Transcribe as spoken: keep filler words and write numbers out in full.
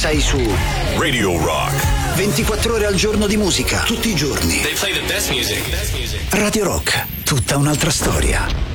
sei su Radio Rock. ventiquattro ore al giorno di musica, tutti i giorni. They play the best music. Best music. Radio Rock, tutta un'altra storia.